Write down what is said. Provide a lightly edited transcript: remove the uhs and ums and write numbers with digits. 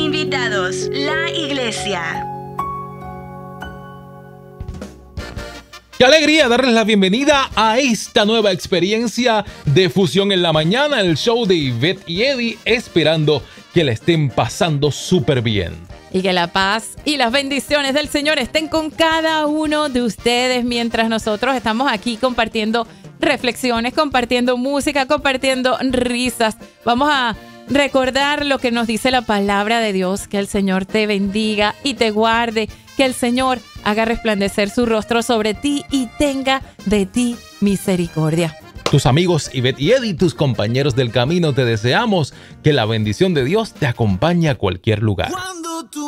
Invitados, la iglesia. Qué alegría darles la bienvenida a esta nueva experiencia de Fusión en la Mañana, el show de Ivette y Eddie, esperando que la estén pasando súper bien. Y que la paz y las bendiciones del Señor estén con cada uno de ustedes mientras nosotros estamos aquí compartiendo reflexiones, compartiendo música, compartiendo risas. Vamos a recordar lo que nos dice la palabra de Dios, que el Señor te bendiga y te guarde, que el Señor haga resplandecer su rostro sobre ti y tenga de ti misericordia. Tus amigos Ivette y Eddie, tus compañeros del camino, te deseamos que la bendición de Dios te acompañe a cualquier lugar.